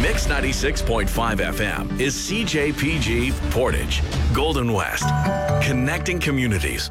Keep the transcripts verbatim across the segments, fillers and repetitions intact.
Mix ninety-six point five F M is C J P G Portage, Golden West, connecting communities.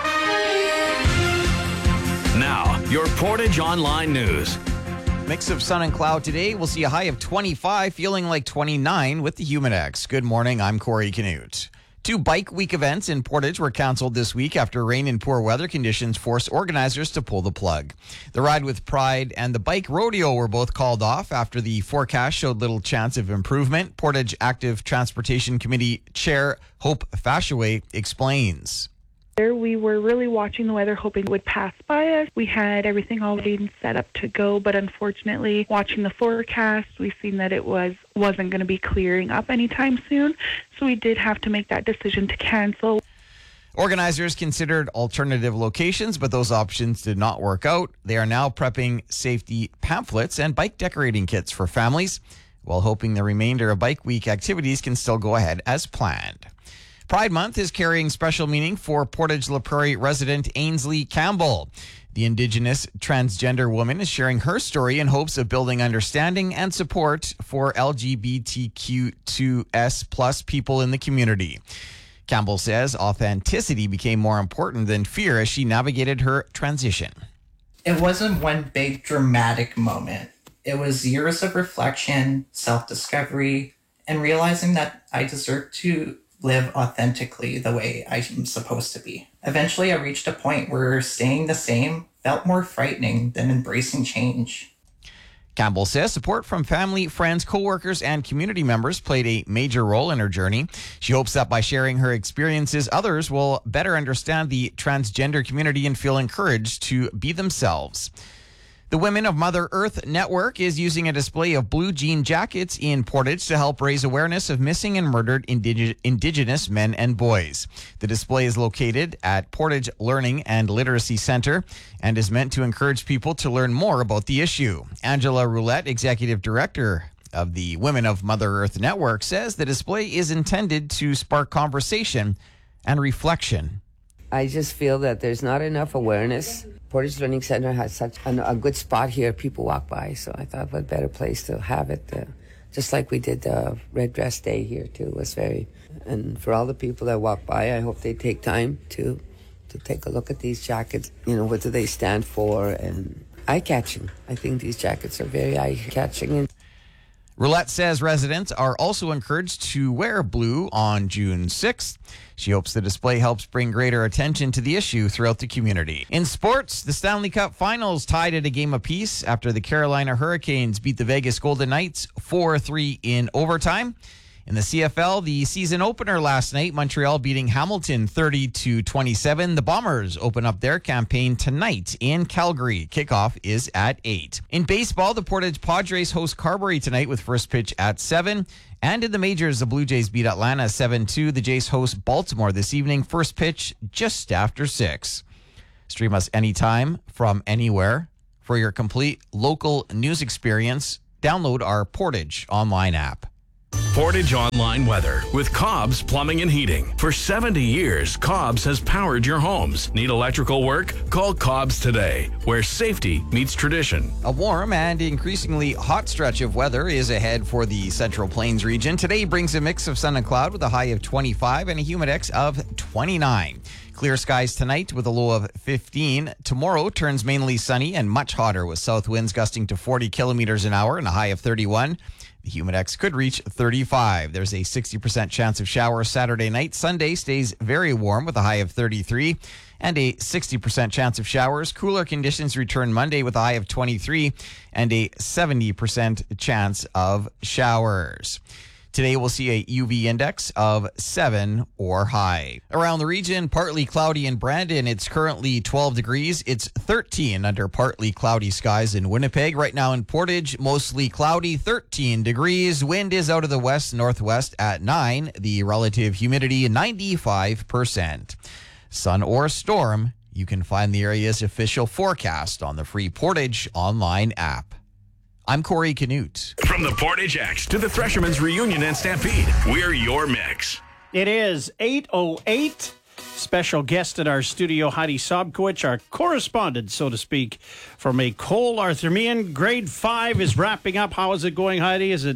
Now, your Portage Online News. Mix of sun and cloud today. We'll see a high of twenty-five, feeling like twenty-nine with the Humidex. Good morning, I'm Corey Canute. Two Bike Week events in Portage were canceled this week after rain and poor weather conditions forced organizers to pull the plug. The Ride with Pride and the Bike Rodeo were both called off after the forecast showed little chance of improvement. Portage Active Transportation Committee Chair Hope Fashaway explains. We were really watching the weather, hoping it would pass by us. We had everything already set up to go, but unfortunately, watching the forecast, we've seen that it was, wasn't going to be clearing up anytime soon, so we did have to make that decision to cancel. Organizers considered alternative locations, but those options did not work out. They are now prepping safety pamphlets and bike decorating kits for families, while hoping the remainder of Bike Week activities can still go ahead as planned. Pride Month is carrying special meaning for Portage La Prairie resident Ainsley Campbell. The Indigenous transgender woman is sharing her story in hopes of building understanding and support for L G B T Q two S plus people in the community. Campbell says authenticity became more important than fear as she navigated her transition. It wasn't one big dramatic moment. It was years of reflection, self-discovery, and realizing that I deserve to live authentically the way I'm supposed to be. Eventually, I reached a point where staying the same felt more frightening than embracing change. Campbell says support from family, friends, co-workers, and community members played a major role in her journey. She hopes that by sharing her experiences, others will better understand the transgender community and feel encouraged to be themselves. The Women of Mother Earth Network is using a display of blue jean jackets in Portage to help raise awareness of missing and murdered indig- Indigenous men and boys. The display is located at Portage Learning and Literacy Center and is meant to encourage people to learn more about the issue. Angela Roulette, Executive Director of the Women of Mother Earth Network, says the display is intended to spark conversation and reflection. I just feel that there's not enough awareness. Portage Learning Center has such an, a good spot here. People walk by, so I thought what better place to have it. Uh, just like we did the Red Dress Day here, too. It was very... And for all the people that walk by, I hope they take time to to take a look at these jackets. You know, what do they stand for? And eye-catching. I think these jackets are very eye-catching. Roulette says residents are also encouraged to wear blue on June sixth. She hopes the display helps bring greater attention to the issue throughout the community. In sports, the Stanley Cup Finals tied at a game apiece after the Carolina Hurricanes beat the Vegas Golden Knights four three in overtime. In the C F L, the season opener last night, Montreal beating Hamilton thirty to twenty-seven. The Bombers open up their campaign tonight in Calgary. Kickoff is at eight. In baseball, the Portage Padres host Carberry tonight with first pitch at seven. And in the majors, the Blue Jays beat Atlanta seven two. The Jays host Baltimore this evening. First pitch just after six. Stream us anytime from anywhere. For your complete local news experience, download our Portage online app. Portage Online Weather with Cobb's Plumbing and Heating. For seventy years, Cobb's has powered your homes. Need electrical work? Call Cobb's today, where safety meets tradition. A warm and increasingly hot stretch of weather is ahead for the Central Plains region. Today brings a mix of sun and cloud with a high of twenty-five and a humidex of twenty-nine. Clear skies tonight with a low of fifteen. Tomorrow turns mainly sunny and much hotter with south winds gusting to forty kilometers an hour and a high of thirty-one. The humidex could reach thirty-five. There's a sixty percent chance of showers Saturday night. Sunday stays very warm with a high of thirty-three and a sixty percent chance of showers. Cooler conditions return Monday with a high of twenty-three and a seventy percent chance of showers. Today we'll see a U V index of seven or high. Around the region, partly cloudy in Brandon. It's currently twelve degrees. It's thirteen under partly cloudy skies in Winnipeg. Right now in Portage, mostly cloudy, thirteen degrees. Wind is out of the west-northwest at nine. The relative humidity, ninety-five percent. Sun or storm, you can find the area's official forecast on the free Portage online app. I'm Corey Canute. From the Portage X to the Threshermen's Reunion and Stampede, we're your mix. It is eight oh eight. Special guest in our studio, Heidi Sobkowicz, our correspondent, so to speak, from a Cole Arthemian. Grade five is wrapping up. How is it going, Heidi? Is it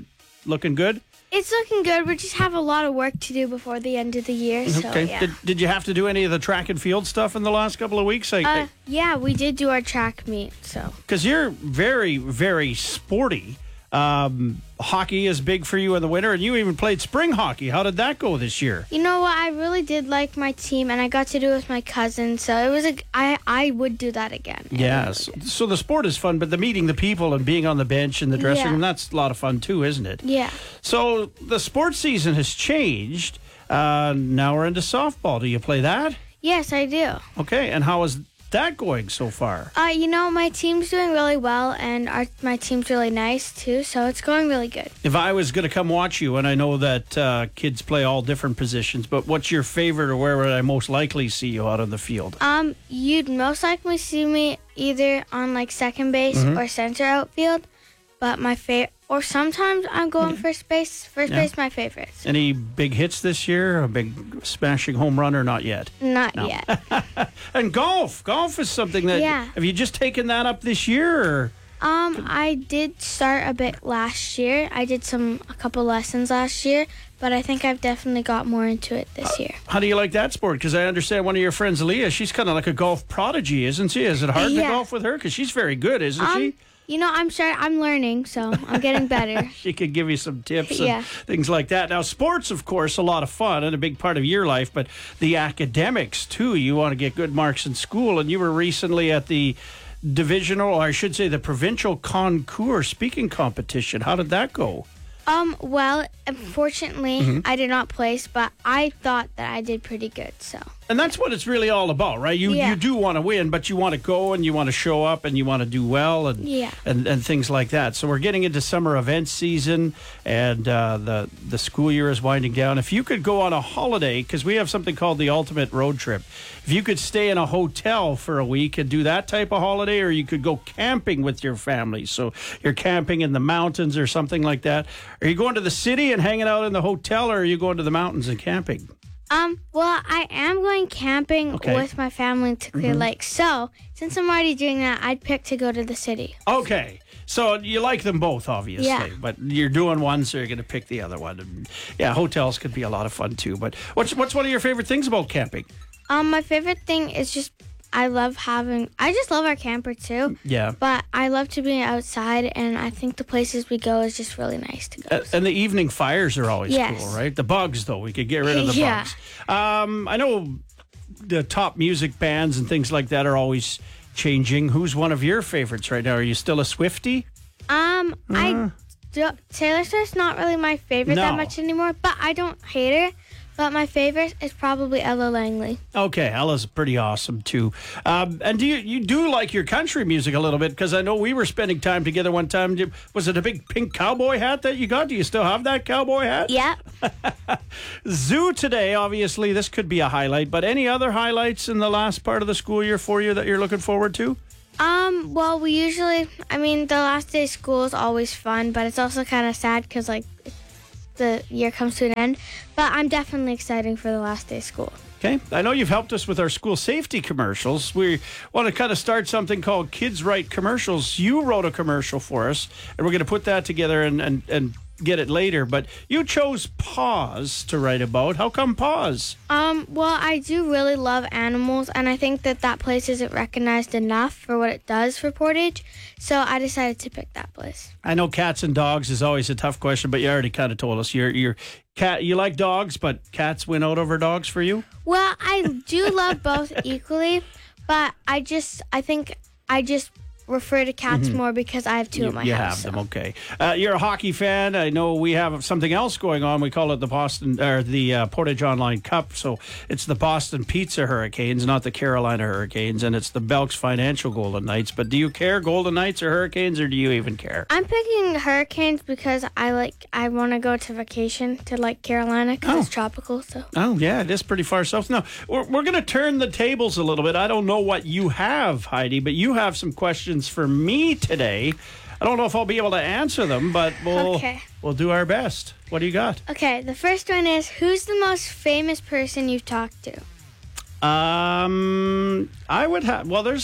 looking good? It's looking good. We just have a lot of work to do before the end of the year. So, Okay. yeah. Did, did you have to do any of the track and field stuff in the last couple of weeks? Like, Uh, yeah, we did do our track meet. So because you're very, very sporty. Um, hockey is big for you in the winter, and you even played spring hockey. How did that go this year? you know what? I really did like my team, and I got to do it with my cousin. So it was a. I I would do that again. Yes. So the sport is fun, but the meeting the people and being on the bench in the dressing Yeah. room, that's a lot of fun too, isn't it? Yeah. So the sports season has changed. Uh, now we're into softball. Do you play that? Yes, I do. Okay. And how is that going so far? Uh, you know, my team's doing really well, and our my team's really nice too. So it's going really good. If I was going to come watch you, and I know that uh, kids play all different positions, but what's your favorite, or where would I most likely see you out on the field? Um, you'd most likely see me either on like second base Mm-hmm. or center outfield, but my favorite, or sometimes I'm going first base. First Yeah. base, my favorite. Any big hits this year? A big smashing home run, or not yet? Not yet. And golf. Golf is something that. Yeah. Have you just taken that up this year? Or? Um, I did start a bit last year. I did some a couple lessons last year, but I think I've definitely got more into it this year. How do you like that sport? Because I understand one of your friends, Leah, she's kind of like a golf prodigy, isn't she? Is it hard to Yeah. golf with her? Because she's very good, isn't Um, she? you know, I'm sure I'm learning, so I'm getting better. She could give you some tips and Yeah. things like that. Now, sports, of course, a lot of fun and a big part of your life, but the academics, too. You want to get good marks in school, and you were recently at the divisional, or I should say the provincial concours speaking competition. How did that go? Um, well, unfortunately, Mm-hmm. I did not place, but I thought that I did pretty good, so. And that's what it's really all about, right? You Yeah. you do want to win, but you want to go and you want to show up and you want to do well and Yeah. and, and things like that. So we're getting into summer event season, and uh, the the school year is winding down. If you could go on a holiday, because we have something called the Ultimate Road Trip. If you could stay in a hotel for a week and do that type of holiday, or you could go camping with your family. So you're camping in the mountains or something like that. Are you going to the city and hanging out in the hotel, or are you going to the mountains and camping? Um, well, I am going camping Okay. with my family to Clear Lake, so since I'm already doing that, I'd pick to go to the city. Okay. So you like them both, obviously, Yeah. but you're doing one, so you're going to pick the other one. And yeah, hotels could be a lot of fun too. But what's what's one of your favorite things about camping? Um, my favorite thing is just I love having. I just love our camper too. Yeah. But I love to be outside, and I think the places we go is just really nice to go. Uh, and the evening fires are always Yes. cool, right? The bugs, though, we could get rid of the Yeah. bugs. Um, I know the top music bands and things like that are always changing. Who's one of your favorites right now? Are you still a Swiftie? Um, I do, Taylor Swift's not really my favorite No. that much anymore, but I don't hate her. But my favorite is probably Ella Langley. Okay, Ella's pretty awesome too. Um, and do you you do like your country music a little bit? Because I know we were spending time together one time. Did- Was it a big pink cowboy hat that you got? Do you still have that cowboy hat? Yeah. Zoo today, obviously, this could be a highlight. But any other highlights in the last part of the school year for you that you're looking forward to? Um, well, we usually, I mean, the last day of school is always fun, but it's also kind of sad because, like, the year comes to an end. But I'm definitely excited for the last day of school. Okay. I know you've helped us with our school safety commercials. We want to kind of start something called Kids Write Commercials. You wrote a commercial for us, and we're going to put that together and, and, and get it later. But you chose Paws to write about. How come Paws? Um, well, I do really love animals, and I think that that place isn't recognized enough for what it does for Portage. So I decided to pick that place. I know cats and dogs is always a tough question, but you already kind of told us you're you're cat. You like dogs, but cats win out over dogs for you. Well, I do love both equally, but I just, I think I just refer to cats more because I have two You, in my you house. have them, okay. Uh, you're a hockey fan. I know we have something else going on. We call it the Boston or the uh, Portage Online Cup. So it's the Boston Pizza Hurricanes, not the Carolina Hurricanes, and it's the Belks Financial Golden Knights. But do you care, Golden Knights or Hurricanes, or do you even care? I'm picking Hurricanes because I like I want to go to vacation to like Carolina because Oh. it's tropical. So Oh, yeah, it is pretty far south. Now, we're, we're going to turn the tables a little bit. I don't know what you have, Heidi, but you have some questions for me today. I don't know if I'll be able to answer them, but we'll, Okay. we'll do our best. What do you got? okay, the first one is who's the most famous person you've talked to? Um, I would have. Well, there's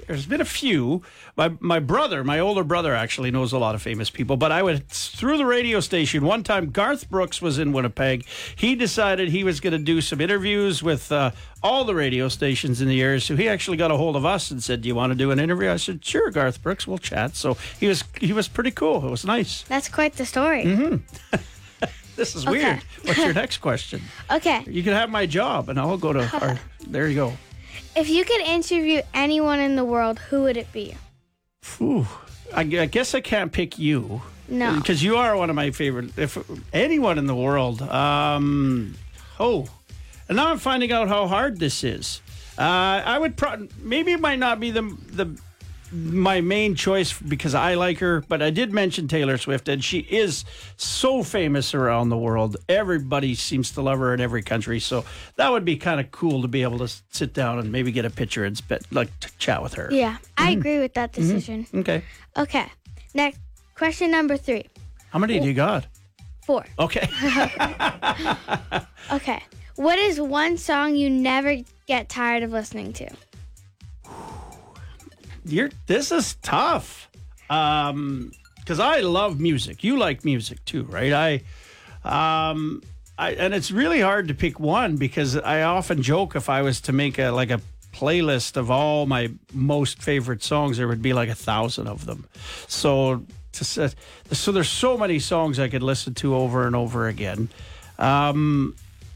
there's been a few. My my brother, my older brother, actually knows a lot of famous people. But I went through the radio station one time. Garth Brooks was in Winnipeg. He decided he was going to do some interviews with uh, all the radio stations in the area. So he actually got a hold of us and said, "Do you want to do an interview?" I said, "Sure, Garth Brooks, we'll chat." So he was he was pretty cool. It was nice. That's quite the story. Mm-hmm. This is Okay. weird. What's your next question? Okay. You can have my job, and I'll go to our. There you go. If you could interview anyone in the world, who would it be? Whew. I, I guess I can't pick you. No. Because you are one of my favorite. If anyone in the world. Um, oh. And now I'm finding out how hard this is. Uh, I would pro- maybe it might not be the the my main choice because I like her, but I did mention Taylor Swift, and she is so famous around the world. Everybody seems to love her in every country, so that would be kind of cool to be able to sit down and maybe get a picture and spit, like to chat with her. Yeah, I agree with that decision. Okay. Okay. Next, question number three. How many do you got? Four. Okay. Okay. What is one song you never get tired of listening to? You're, this is tough. Um, because I love music. You like music too, right? I, um, I, and it's really hard to pick one because I often joke if I was to make a like a playlist of all my most favorite songs, there would be like a thousand of them. So to set, so there's so many songs I could listen to over and over again. Um,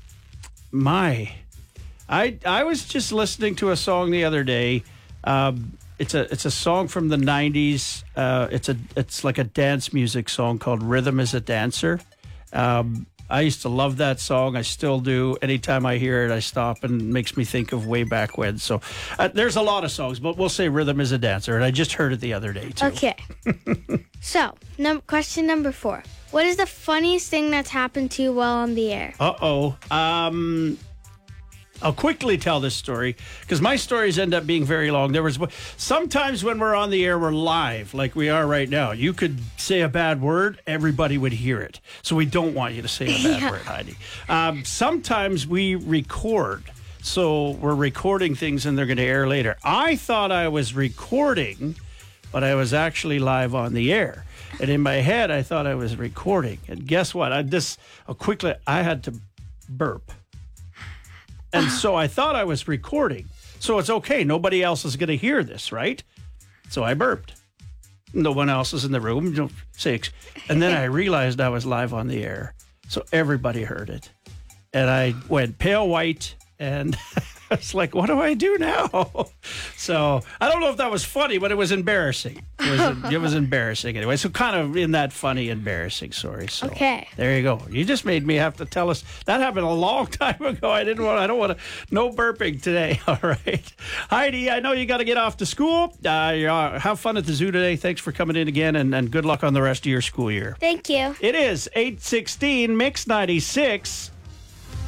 my, I I was just listening to a song the other day. Um, It's a it's a song from the nineties. Uh, it's a it's like a dance music song called "Rhythm Is a Dancer." Um, I used to love that song. I still do. Anytime I hear it, I stop and it makes me think of way back when. So uh, there's a lot of songs, but we'll say "Rhythm Is a Dancer," and I just heard it the other day too. Okay. So, num- question number four. What is the funniest thing that's happened to you while on the air? Uh oh. Um. I'll quickly tell this story because my stories end up being very long. There was sometimes when we're on the air, we're live like we are right now. You could say a bad word, everybody would hear it. So we don't want you to say a bad Yeah. word, Heidi. Um, sometimes we record. So we're recording things and they're going to air later. I thought I was recording, but I was actually live on the air. And in my head, I thought I was recording. And guess what? I just uh, quickly, I had to burp. And so I thought I was recording. So it's okay. Nobody else is going to hear this, right? So I burped. No one else is in the room. Don't say ex- And then I realized I was live on the air. So everybody heard it. And I went pale white and it's like, what do I do now? So I don't know if that was funny, but it was embarrassing. It was, it was embarrassing anyway. So kind of in that funny, embarrassing story. So Okay. there you go. You just made me have to tell us that happened a long time ago. I didn't want. I don't want to. No burping today. All right, Heidi. I know you got to get off to school. Uh, you, uh, have fun at the zoo today. Thanks for coming in again, and, and good luck on the rest of your school year. Thank you. It is eight sixteen Mix ninety-six.